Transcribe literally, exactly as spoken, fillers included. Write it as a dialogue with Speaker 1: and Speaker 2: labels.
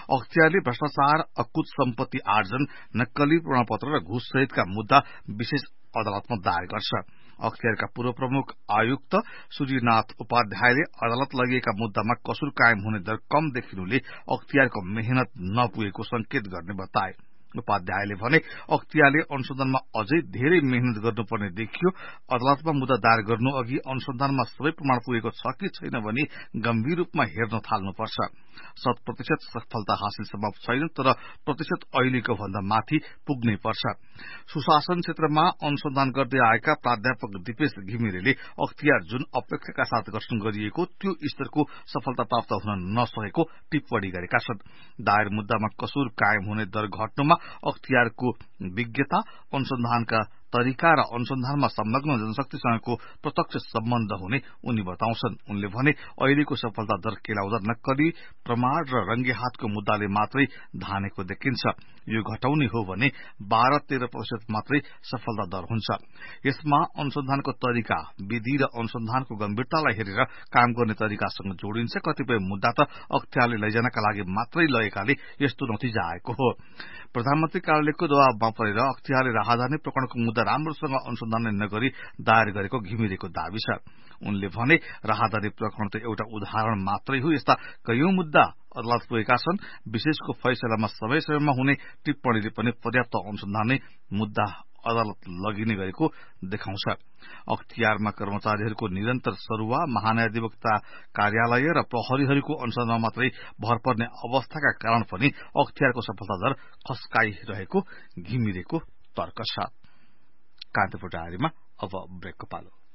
Speaker 1: अख्तियारले भ्रष्टाचार, अकुत सम्पत्ति आर्जन, नक्कली प्रमाणपत्र र घुस सहितका मुद्दा विशेष अदालतमा दायर गर्छ। अख्तियारका पूर्व प्रमुख आयुक्त सूर्यनाथ उपाध्यायले अदालत लगिएका मुद्दामा कसुर कायम हुने दर कम देखिनुले अख्तियारको मेहनत नपुगेको संकेत गर्ने बताए। उपाध्यायले भने अख्तियारले अनुसन्धानमा अझै धेरै मेहनत गर्नुपर्ने देखियो। अदालतमा मुद्दा दायर गर्नु अघि अनुसन्धानमा सबै प्रमाण पुगेको छ कि छैन भनी गम्भीर रूपमा हेर्न थाल्नुपर्छ। शत प्रतिशत सफलता हासिल सम्भव छैन, तर प्रतिशत अहिलेको भन्दा माथि पुग्नै पर्छ। सुशासन क्षेत्रमा अनुसन्धान गर्दै आएका प्राध्यापक दिपेश घिमिरेले अख्तियार जुन अपेक्षाका साथ गठन गरिएको त्यो स्तरको सफलता प्राप्त हुन नसकेको टिप्पणी गरेका छन्। दायर मुद्दामा कसुर कायम हुने दर घट्नुमा अख्तियारको विज्ञता, अनुसन्धानका तरिका र अनुसन्धानमा संलग्न जनशक्तिसँगको प्रत्यक्ष सम्बन्ध हुने उनी बताउँछन्। उनले भने अहिलेको सफलता दर केलाउँदा नक्कली प्रमाण र रंगे हातको मुद्दाले मात्रै धानेको देखिन्छ। यो घटाउने हो भने बाह्र तेह्र प्रतिशत मात्रै सफलता दर हुन्छ। यसमा अनुसन्धानको तरिका, विधि र अनुसन्धानको गम्भीरतालाई हेरेर काम गर्ने तरिकासँग जोडिन्छ। कतिपय मुद्दा त अख्तियारले लैजानका लागि मात्रै लगेकाले यस्तो नतिजा आएको हो। प्रधानमन्त्री कार्यालयको दबावमा परेर अख्तियारले राहदानी प्रकरणको मुद्दा राम्रोसँग अनुसन्धान नगरी दायर गरेको घिमिरेको दावी छ। उनले भने राहदानी प्रकरण त एउटा उदाहरण मात्रै हो। यस्ता कयौं मुद्दा अदालत पुगेका छन्। विशेषको फैसलामा समय समयमा हुने टिप्पणीले पनि पर्याप्त अनुसन्धान नै मुद्दा अदालत लगिने गरेको देखाउँछ। अख्तियारमा कर्मचारीहरूको निरन्तर सरुवा, महान्यायाधिवक्ता कार्यालय र प्रहरीहरूको अनुसन्धानमा मात्रै भर पर्ने अवस्थाका कारण पनि अख्तियारको सफलता दर खस्काइरहेको घिमिरेको तर्क छ। कान्तिपुर डायरीमा अब ब्रेकको पालो।